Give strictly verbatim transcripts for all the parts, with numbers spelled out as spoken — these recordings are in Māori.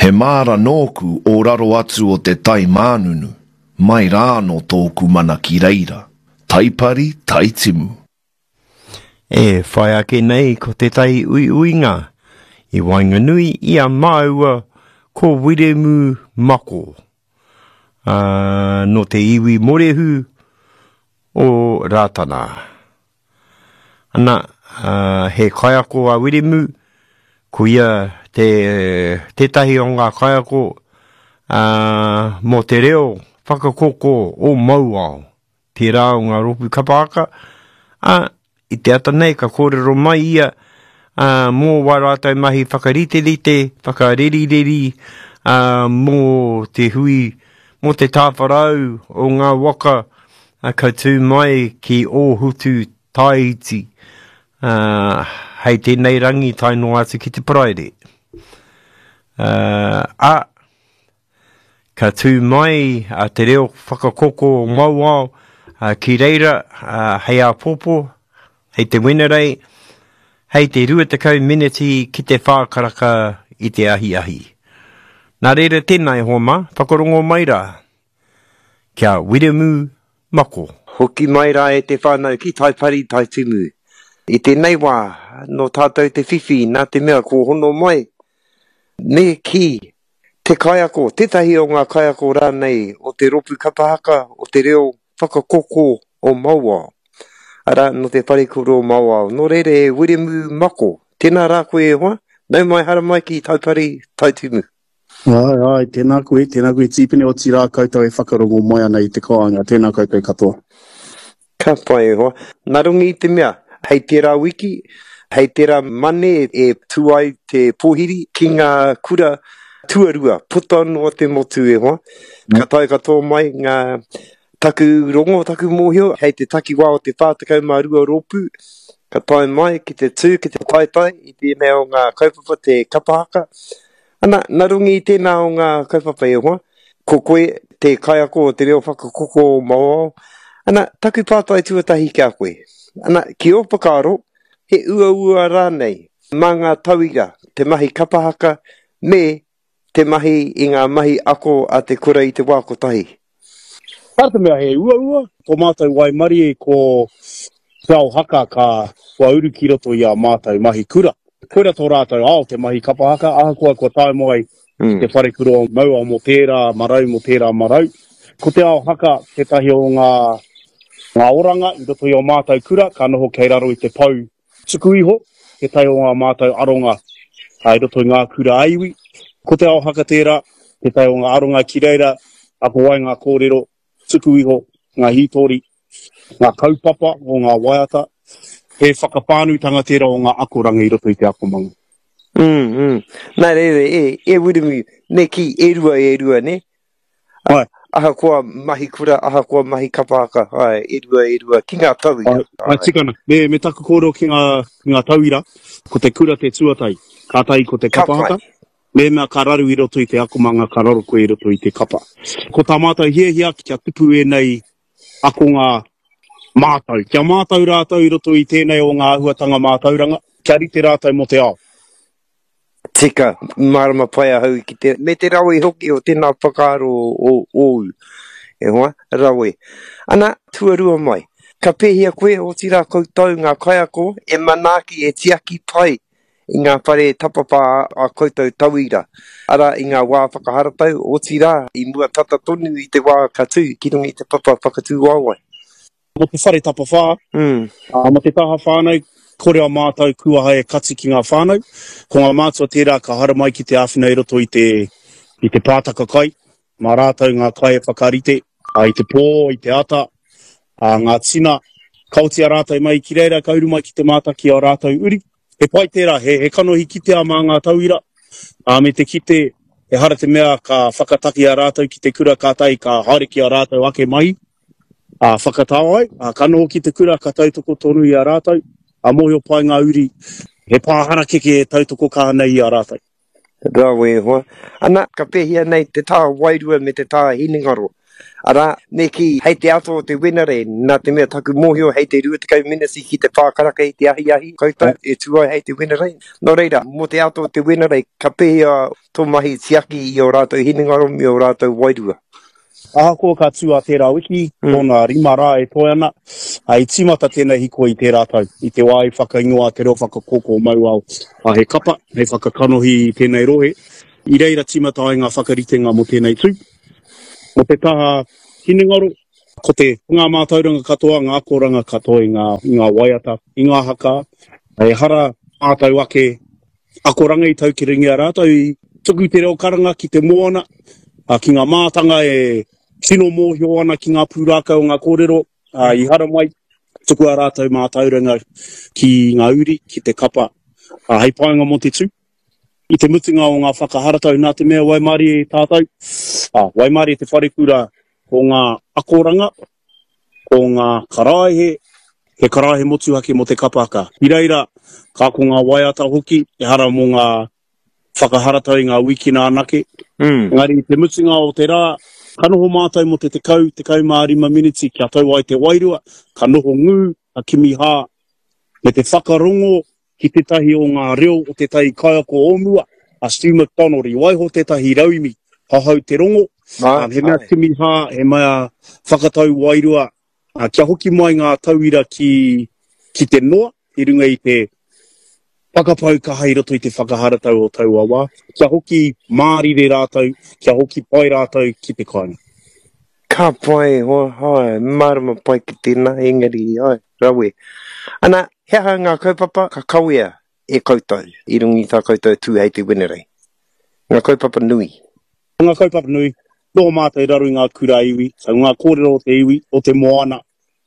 He māra nōku o raro atu o te tai mānunu, mai rā no tōku mana ki reira, taipari taitimu. E whai ake nei ko te tai ui uinga, i Wainganui ia maua ko Wiremu Mako. Uh, no te iwi morehu o Rātana. Ana, uh, he kaiako a Wiremu, ko ia te, te tahi o ngā kaiako uh, mo te reo whakakoko o Mauao. Te rā o ngā ropu kapaka, uh, i te ata nei ka kōrero mai ia uh, mō warātai mahi whakarite-rite, whakarerireri, uh, mō te hui, mō te tāwharau o ngā waka uh, ka tū mai ki o hutu Tāiti. Uh, hei tēnei rangi tai no atu ki te praere. Uh, a, ka tū mai a te reo whakakoko o Mauao uh, ki reira uh, hei a popo, hei te wenerei, hei te ruatakau miniti ki te whākaraka i te ahi ahi. Nā reira tēnei homa, whakarongo mai rā, kia Wiremu Mako. Hoki mai rā e te whānau ki taipari taitimu. I tēnei wā, no tātou te whiwhi, nā te mea ko hono mai. Me ki te kaiako, tētahi o ngā kaiako rānei o te ropu kapahaka, o te reo whakakoko o Mauao. Ara, no te parekuro o Mauao, no reire e Wiremu Mako. Tēnā rā koe e hoa, nau mai hara mai ki taipari taitimu. Ai, ai, tēnā koe, tēnā koe tīpene o tī rā koutou e whakarongo mai ana i te koanga, tēnā koutou katoa. Ka pai e hoa, nā rungi i te mea, hei tērā wiki, hei tērā mane e tuai te pōhiri ki ngā kura tuarua, puta no te motu e hoa. Ka tai katoa mai ngā taku rongo, taku mōhio, hei te takiwā o te whātakau mārua ropu. Ka tai mai ki te tū, ki te taitai, i tēnei o ngā kaupapa te kapahaka. Ana, nā rungi i tēnā o ngā kaupapa e hoa, ko koe te kaiako o te reo whakakoko o Mauao. Ana, taku pātai tuatahi kia koe. Ana, ki o Pakaro, he ua ua rānei, mā ngā tauira, te mahi kapahaka, me te mahi i ngā mahi ako a te kura i te wā kotahi. Pārta mea he ua ua, ko mātou wai mari e ko tau haka ka wā uru ki roto i a mātou mahi kura. Koera tō rātou ao te mahi kapahaka, aha kua kua tae mai mm. te whare kuro o Mauao mo tērā marau, mo tērā marau. Ko te ao haka, te tahi o ngā, ngā oranga, i roto i o mātou kura, ka noho kei raro i te pau tuku iho, te tahi o ngā mātou aronga, i roto i ngā kura aiwi. Ko te ao haka tērā, te tahi o ngā aronga ki reira, ako wai ngā kōrero, tuku iho, ngā hitori, ngā kaupapa o ngā waiata, he whakapānutanga tērā o ngā akoranga i roto i te akomanga. Mm, mm. Nā reire, e, e Wiremu, ne ki e rua e rua, ne? Ai. Aha kua mahi kura, aha kua mahi kapahaka, ai, e rua e rua, ki ngā tauira. Ai, ai tikana, me, me taku kōrero ki ngā, ki ngā tauira, ko te kura te tuatai, ka tai ko te kapahaka, me mea ka raru i roto i te akomanga, ka raru koe i roto i te kapa. Ko tā mātou hiahia, kia tupu e nei ako ngā mātou. Kia mātou rātou i roto i tēnei o ngā ahuatanga mātauranga, kia rite rātou mo te ao. Tika, marama pai a hau ki te, me te rawe hoki o tēnā whakaaro o ou. E hoa, rawe. Ana, tuarua mai. Ka pēhia koe o tira koutou ngā kaiako, e manaki e tiaki pai i ngā whare tapapa a koutou tauira. Ara i ngā wā whakaharatau o tira i mua tata tonu i te wā katu, ki rungi te papa whakatū wāwai. Mo te whare tapawhā, mm. uh, mo te taha whānau, kore a mātou kuaha e kati ki ngā whānau. Ko ngā mātua tērā ka hara mai ki te āwhina i roto i te, i te pātaka kai. Mā rātou ngā kai e whakarite, uh, i te pō, i te ata, uh, ngā tina, kautia rātou mai ki reira, kauru mai ki te mātaki a rātou uri. He pai tērā, he, he kanohi kitea mā ngā tauira, uh, me te kite, e hara te mea ka whakataki a rātou ki te kura kātai, ka haere ki a rātou ake mai. A uh, whakatau ai, a uh, kanoho ki te kura ka tautoko tonu i a rātou, a mohio pai ngā uri, he pāhara keke e tautoko kā nei i a rātou. Rawe hoa. Ana, ka pēhia nei te tā wairua me te tā hiningaro. Ara, neki, hei te ato o te wenare, nā te mea taku mōhio hei te rua te kau minasi ki te whākaraka i te ahi ahi, koutou, e tuai hei te wenare. Nō reira, mō te ato o te wenare, ka pēhea tō mahi tiaki i o rātou hinengaro mi o rātou wairua. Aha ko ka tū a tērā wiki, mm. tōna rima rā e toi ana, a i timata tēnei hiko i tērā tau, i te wai whakaingoa te reo whakakoko mau au. A he kapa, he whakakanohi i tēnei rohe, i reira timata ai ngā whakaritenga mo tēnei tū. Mo te taha hinengaro, ko te ngā mātauranga katoa, ngā koranga katoa i ngā, i ngā waiata, i ngā haka, e hara ātau ake, akoranga i tau ki ringia rātau, i tuku te reo karanga ki te moana, a ki ngā mātanga e tino mōhio ana ki ngā pūrākau o ngā kōrero, a i hara mai, tuku a rātau mātauranga ki ngā uri, ki te kapa, a hei paenga mo te tū. I te mutinga o ngā whakaharatau, nā te mea Waimari e tātou, a Waimari e te wharekura o ngā akoranga, o ngā karaihe, he karaihe motuhake mo te kapaka. I reira, kā ko ngā waiata hoki, e hara mo ngā whakaharatau i ngā wikina anake. Mm. Ngari, te mutinga o te rā, ka noho mātou mo te te kau, te kau mā rima miniti, kia tau ai te wairua, ka noho ngū, a kimi hā, me te whakarongo, ki te tahi o ngā reo o te tahi kaiako omua, a Stu McDonald i waiho te tahi rauimi, hahau te rongo, ah, um, he mea kimi hā, he mea whakatau wairua, uh, kia hoki mai ngā tauira ki, ki te noa, i runga i te whakapau ka hai roto i te whakaharatau o tau awa, kia hoki mārire rātau, kia hoki pai rātau ki te kaina. Ka pai, ho, hai, marama pai ki tēnā, engari, ai, rawe. Ana, hea ngā kaupapa, ka kauea e koutou, i rungi tā koutou tū hei te wenere. Ngā kaupapa nui. Ngā kaupapa nui, nō mātou raru ngā kura iwi, so ngā kōrero o te iwi, o te moana,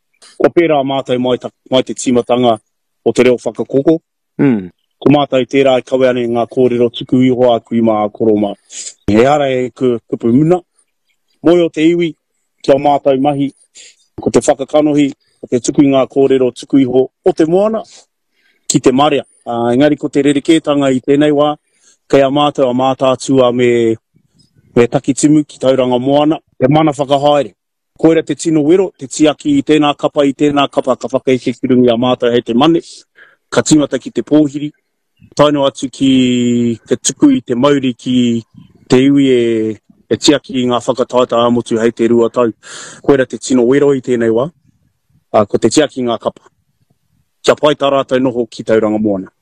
ko pērā mātou mai, ta, mai te timatanga o te reo whakakoko. Mm. Ko mātou tērā e kawe ane ngā kōrero tuku iho a kui mā koroma. He ara e ku, kupu muna. Moi o te iwi, kia mātou mahi, ko te whakakanohi, o te tuku ngā kōrero tuku iho o te moana, ki te marea. Uh, engari ko te rerekētanga i tēnei wā, kei a mātou a mātātua me, me takitimu ki tauranga moana, te mana whakahaere. Koera te tino wero, te tiaki i tēnā kapa i tēnā kapa, ka whakaike ki rungi a mātou hei te mane, ka timata ki te pōhiri, taino atu ki te tuku i te mauri ki te iwi e, e tiaki i ngā whakataita amotu hei te rua tau. Koera te tino wero i tēnei wā, uh, ko te tiaki ngā kapa. Kia pai tā rātou noho ki tauranga moana.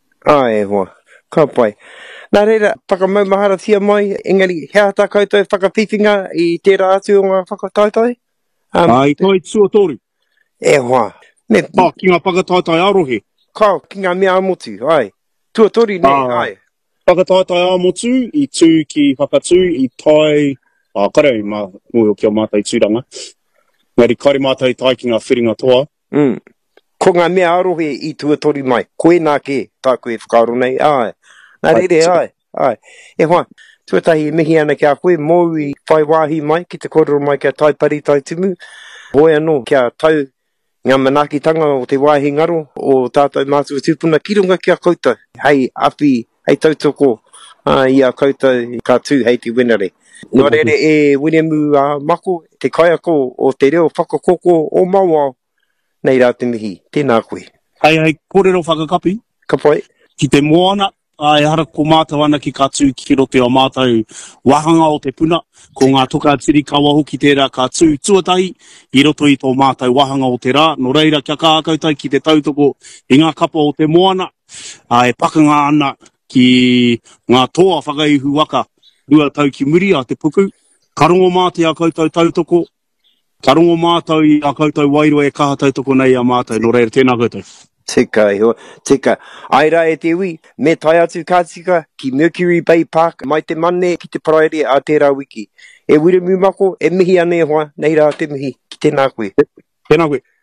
Ai, hoa, ka pai. Nā reira, whakamau tia mai, engari, hea tā koutou whakawhiwhinga i tērā atu o ngā whakataitai? Um, Ai, toi tuatori. E hoa. Ne, ah, ki ngā whakataitai arohe. Ka, ki ngā mea amotu, ai. Tuatori, ne, ah, ai. Whakataitai amotu, i tū ki whakatū, i tai, ah, karei, mā, mō kia mātai tūranga. Ngari, kare mātai tai ki ngā whiringa toa. Mm. Ko ngā mea arohe i tuatori mai. Koe nā ke, tā koe whakaaro nei, ai. Nā reire, ai, ai. E hoa, tuatahi mihi ana kia koe, mō i whai wāhi mai, ki te kororo mai kia taipari tai tumu. Hoi anō, kia tau ngā manakitanga o te wāhi ngaro, o tātou mātua tūpuna, ki runga kia koutou. Hei api, hei tautoko, uh, i a koutou ka tū hei te wenare. Nō reire e wenemu uh, mako, te kaiako o te reo whakakoko o maua, nei rā te mihi, tēnā koe. Hei, hei, kōrero whakakapi. Ka pai. Ki te moana, ai hara ko mātou ana ki kātū ki rote o mātou wahanga o te puna, ko ngā toka tiri kawa hoki tērā kātū tuatahi, i roto i tō mātou wahanga o te rā, no reira kia kākautai ki te tautoko i ngā kapa o te moana, ai pakanga ana ki ngā toa whakaihu waka, rua tau ki muri a te puku, karongo mātou a koutou tautoko, karongo mātou i a koutou wairua e kaha tautoko nei a mātou, no reira tēnā koutou. Tika, iho, tika. Aira e te ui, me tai atu kātika ki Mercury Bay Park, mai te mane ki te paraere a tērā wiki. E wire mumako, e mihi ane hoa, nei rā te mihi, ki tēnā koe. Tēnā koe.